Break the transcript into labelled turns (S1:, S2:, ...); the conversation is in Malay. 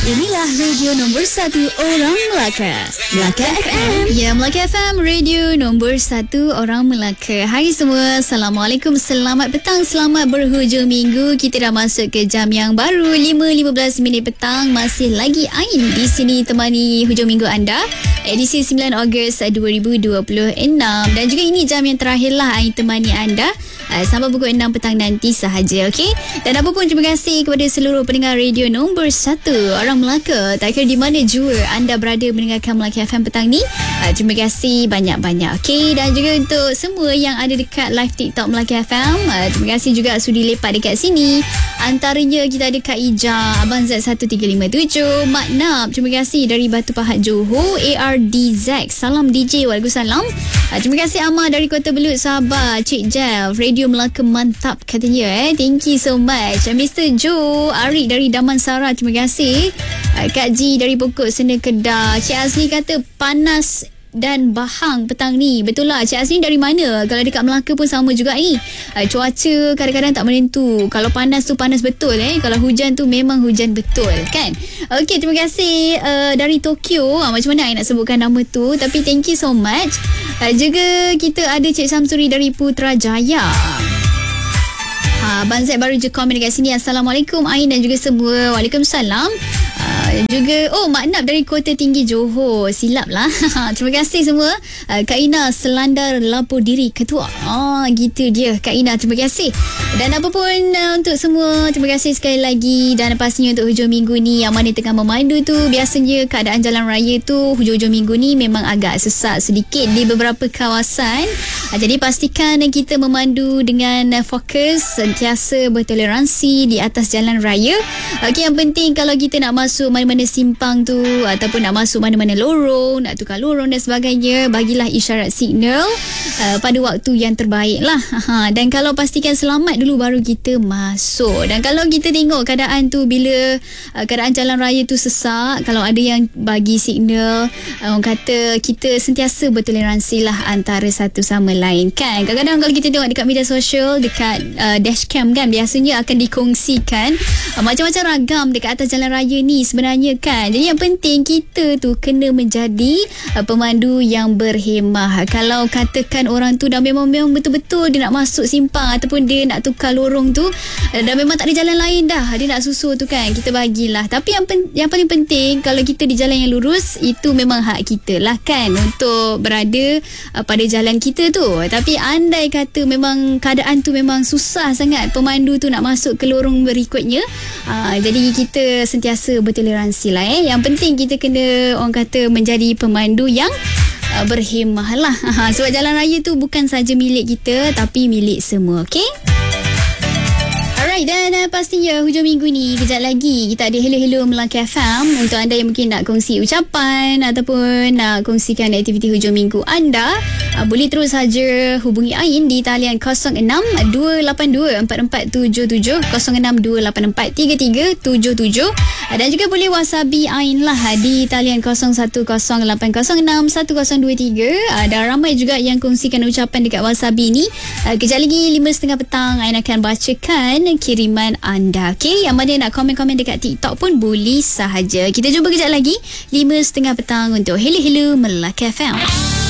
S1: Inilah radio nombor 1 orang Melaka. Melaka FM. Ya, Melaka FM, radio nombor 1 orang Melaka. Hai semua, Assalamualaikum, selamat petang, selamat berhujung minggu. Kita dah masuk ke jam yang baru, 5.15 petang. Masih lagi Ain di sini temani hujung minggu anda. Edisi 9 Ogos 2026. Dan juga ini jam yang terakhir lah Ain temani anda sampai pukul 6 petang nanti sahaja, okey? Dan apa pun terima kasih kepada seluruh pendengar radio nombor 1 orang Melaka. Tak kira di mana jua anda berada mendengarkan Melaka FM petang ni. Terima kasih banyak-banyak, okey? Dan juga untuk semua yang ada dekat live TikTok Melaka FM, terima kasih juga sudi lepak dekat sini. Antaranya kita ada Kak Ija, Abang Z1357, Mak Nap, terima kasih dari Batu Pahat Johor, ARDZ, salam DJ, waalaikumsalam. Terima kasih Amar dari Kota Belud, Sabah, Cik Jeff, Radio Melaka mantap katanya. Thank you so much. Mr. Joe, Arik dari Damansara, terima kasih. Kak Ji dari Pokok Sena Kedah. Cik Azli kata panas dan bahang petang ni. Betul lah, Cik Azli dari mana? Kalau dekat Melaka pun sama juga ni. Cuaca kadang-kadang tak menentu. Kalau panas tu panas betul, kalau hujan tu memang hujan betul, kan? Okey, terima kasih dari Tokyo. Macam mana I nak sebutkan nama tu, tapi thank you so much. Juga kita ada Cik Samsuri dari Putrajaya. Abang Z baru je komen dekat sini. Assalamualaikum Ain dan juga semua. Waalaikumsalam. Juga Mak Nap dari Kota Tinggi Johor. Silap lah. Terima kasih semua. Kak Ina Selandar Lapor Diri Ketua. Gitu dia Kak Ina. Terima kasih. Dan apa pun untuk semua, terima kasih sekali lagi. Dan pastinya untuk hujung minggu ni yang mana tengah memandu tu, biasanya keadaan jalan raya tu hujung-hujung minggu ni memang agak sesak sedikit di beberapa kawasan. Jadi pastikan kita memandu dengan fokus, sentiasa bertoleransi di atas jalan raya. Okey, yang penting kalau kita nak masuk mana-mana simpang tu ataupun nak masuk mana-mana lorong, nak tukar lorong dan sebagainya, bagilah isyarat signal pada waktu yang terbaik lah. Dan kalau pastikan selamat dulu baru kita masuk. Dan kalau kita tengok keadaan tu, bila keadaan jalan raya tu sesak, kalau ada yang bagi signal, orang kata kita sentiasa bertoleransi lah antara satu sama lain, kan? Kadang-kadang kalau kita tengok dekat media sosial, dekat dashcam kan, biasanya akan dikongsikan macam-macam ragam dekat atas jalan raya ni sebenarnya, kan? Jadi yang penting kita tu kena menjadi pemandu yang berhemah. Kalau katakan orang tu dah memang betul-betul dia nak masuk simpang ataupun dia nak tukar lorong tu, dah memang tak ada jalan lain dah, dia nak susul tu, kan, kita bagilah. Tapi yang paling penting, kalau kita di jalan yang lurus, itu memang hak kita lah, kan, untuk berada pada jalan kita tu. Tapi andai kata memang keadaan tu memang susah sangat, pemandu tu nak masuk ke lorong berikutnya, jadi kita sentiasa bertoleransi lah. Yang penting kita kena, orang kata, menjadi pemandu yang berhemah lah. Sebab jalan raya tu bukan saja milik kita, tapi milik semua, okey? Alright, dan pastinya hujung minggu ni kejap lagi kita ada Hello Melaka FM. Untuk anda yang mungkin nak kongsi ucapan ataupun nak kongsikan aktiviti hujung minggu anda, boleh terus saja hubungi Ain di talian 06-282-4477, 06-284-3377, dan juga boleh whatsappi Ain lah di talian 0108061023. Dan ramai juga yang kongsikan ucapan dekat whatsappi ni. Kejap lagi 5.30 petang Ain akan bacakan kiriman anda, okey? Yang mana nak komen-komen dekat TikTok pun boleh sahaja. Kita jumpa kejap lagi 5.30 petang untuk Hello Melaka FM.